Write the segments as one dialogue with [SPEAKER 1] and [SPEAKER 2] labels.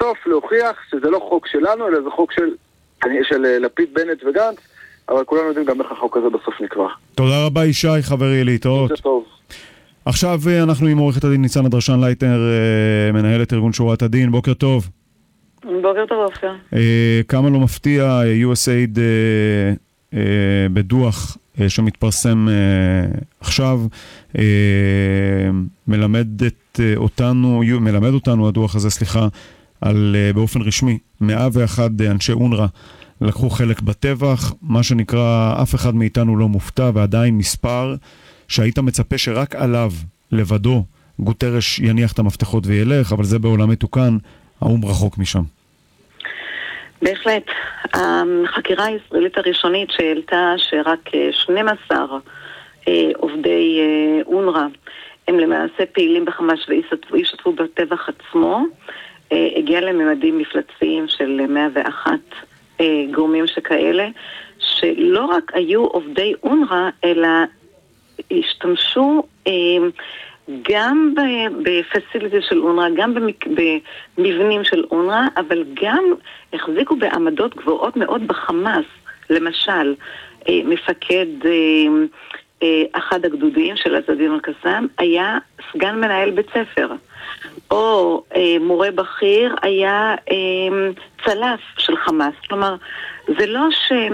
[SPEAKER 1] בסוף להוכיח שזה לא חוק שלנו, אלא זה חוק של לפיד, בנט וגנץ, אבל כולנו יודעים גם איך החוק הזה בסוף נקרא.
[SPEAKER 2] תודה רבה ישי, חברי, להתראות.
[SPEAKER 1] זה טוב.
[SPEAKER 2] עכשיו אנחנו עם עורכת הדין ניצנה דרשן לייטנר, מנהלת ארגון שורת הדין. בוקר טוב.
[SPEAKER 3] בוקר טוב, אופיר.
[SPEAKER 2] כמה לא מפתיע, USAID בדוח שמתפרסם עכשיו, מלמד אותנו הדוח הזה, על באופן רשמי 101 אנשי אונר"א לקחו חלק בטבח, מה שנקרא אף אחד מאיתנו לא מופתע, ועדיין מספר שהיית מצפה שרק עליו לבדו גוטרש יניח את המפתחות וילך, אבל זה בעולם מתוקן, האום רחוק משם.
[SPEAKER 3] בהחלט. החקירה הישראלית הראשונית שהעלתה שרק 12 עובדי אונר"א הם למעשה פעילים בחמאס וישתתפו בטבח עצמו, הגיע לממדים מפלציים של 101 גורמים שכאלה, שלא רק היו עובדי אונר"א, אלא השתמשו גם בפסיליטי של אונר"א, גם במבנים של אונר"א, אבל גם החזיקו בעמדות גבוהות מאוד בחמאס. למשל, מפקד אחד הגדודים של עזדין אל-קסאם היה סגן מנהל בית ספר, או מורה בכיר היה צלף של חמאס. כלומר, זה לא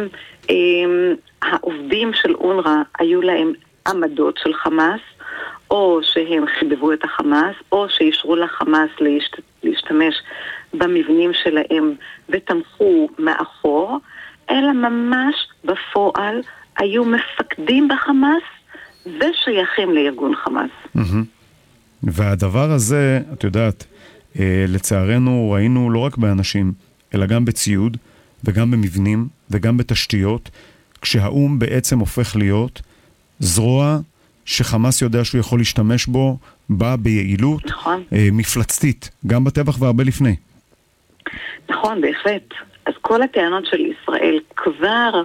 [SPEAKER 3] שהעובדים של אונר"א היו להם עמדות של חמאס, או שהם חיבבו את החמאס, או שישרו לחמאס להשתמש במבנים שלהם ותמכו מאחור, אלא ממש בפועל היו מפקדים בחמאס ושייכים לארגון חמאס.
[SPEAKER 2] והדבר הזה, את יודעת, לצערנו ראינו לא רק באנשים, אלא גם בציוד וגם במבנים וגם בתשתיות, כשהאום בעצם הופך להיות זרוע שחמאס יודע שהוא יכול להשתמש בו, בא ביעילות,
[SPEAKER 3] נכון.
[SPEAKER 2] מפלצתית, גם בטבח והרבה לפני.
[SPEAKER 3] נכון, בהחלט. אז כל הטענות של ישראל כבר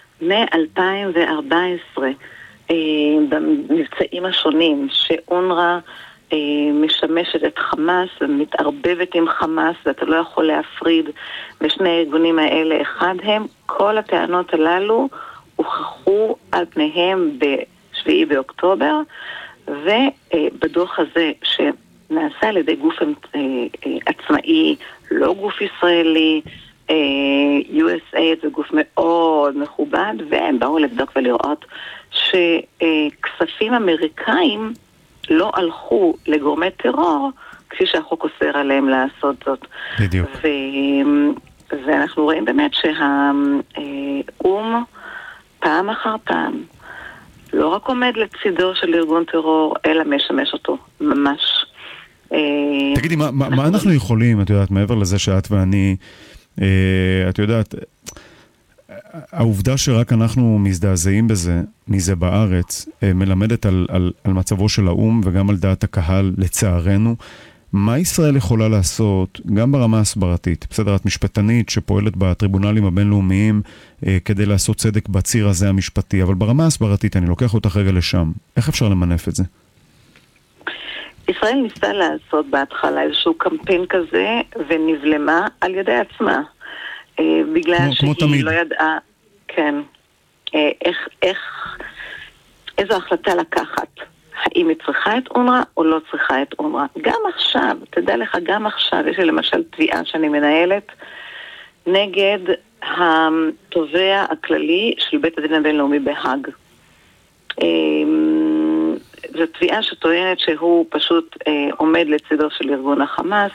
[SPEAKER 3] מ-2014 במבצעים השונים, שאונר"א משמשת את חמאס ומתערבבת עם חמאס, ואתה לא יכול להפריד בשני הארגונים האלה אחד הם, כל הטענות הללו הוכחו על פניהם ב7 באוקטובר, ובדוח הזה שנעשה על ידי גוף עצמאי, לא גוף ישראלי, USAID זה גוף מאוד מכובד, והם באו לבדוק ולראות שכספים אמריקאים לא הלכו לגורמי טרור כפי שהחוק אוסר עליהם לעשות זאת.
[SPEAKER 2] בדיוק.
[SPEAKER 3] ואנחנו רואים באמת שהאום פעם אחר פעם לא רק עומד לצידו של ארגון טרור, אלא משמש אותו ממש.
[SPEAKER 2] תגידי, מה אנחנו יכולים, את יודעת, מעבר לזה שאת ואני, את יודעת, העובדה שרק אנחנו מזדעזעים מזה בארץ, מלמדת על מצבו של האום וגם על דעת הקהל, לצערנו. מה ישראל יכולה לעשות, גם ברמה הסברתית? בסדר, את משפטנית שפועלת בטריבונלים הבינלאומיים כדי לעשות צדק בציר הזה המשפטי, אבל ברמה הסברתית, אני לוקח אותך רגע לשם. איך אפשר למנף את זה?
[SPEAKER 3] ישראל ניסתה לעשות בהתחלה איזשהו קמפיין כזה, ונבלמה על ידי עצמה. בגלל שהיא תמיד לא ידעה, כן, איזו החלטה לקחת. האם היא צריכה את אונר"א או לא צריכה את אונר"א. גם עכשיו, תדע לך, גם עכשיו, יש לי למשל תביעה שאני מנהלת נגד התובע הכללי של בית הדין הבינלאומי בהאג. זו תביעה שטוענת שהוא פשוט עומד לצידו של ארגון החמאס,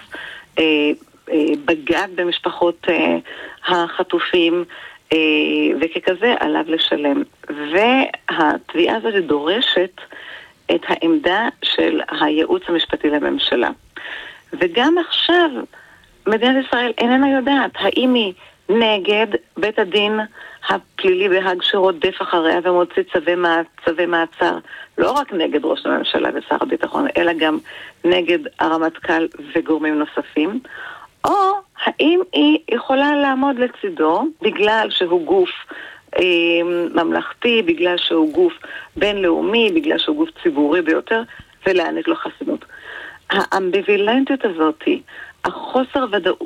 [SPEAKER 3] בגד במשפחות החטופים, וככזה עליו לשלם. והתביעה הזאת דורשת את העמדה של הייעוץ המשפטי לממשלה. וגם עכשיו מדינת ישראל איננה יודעת האם היא נגד בית הדין הפלילי בהאג שרודף אחריה ומוציא צווי מעצר, לא רק נגד ראש הממשלה ושר הביטחון, אלא גם נגד הרמטכ"ל וגורמים נוספים, או האם היא יכולה לעמוד לצידו בגלל שהוא גוף ממלכתי, בגלל שהוא גוף בינלאומי, בגלל שהוא גוף ציבורי ביותר, ולהעניק לו חסינות. האמביוולנטיות הזאת, החוסר ודאות